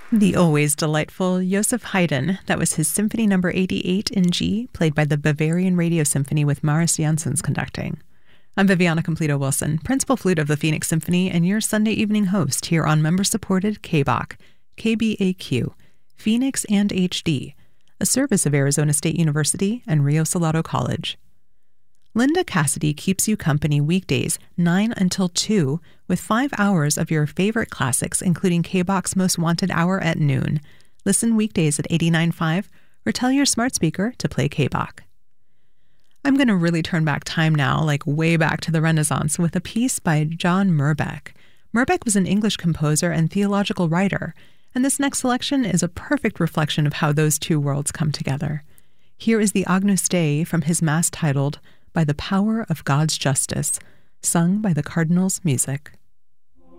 The always delightful Joseph Haydn, that was his Symphony No. 88 in G, played by the Bavarian Radio Symphony with Maris Janssens conducting. I'm Viviana Completo-Wilson, principal flute of the Phoenix Symphony and your Sunday evening host here on member-supported KBAQ, KBAQ, Phoenix and HD, a service of Arizona State University and Rio Salado College. Linda Cassidy keeps you company weekdays 9 until 2 with 5 hours of your favorite classics, including KBAQ's Most Wanted Hour at noon. Listen weekdays at 89.5 or tell your smart speaker to play KBAQ. I'm going to really turn back time now, like way back to the Renaissance, with a piece by John Merbeck. Merbeck was an English composer and theological writer, and this next selection is a perfect reflection of how those two worlds come together. Here is the Agnus Dei from his mass titled By the Power of God's Justice, sung by the Cardinals Music.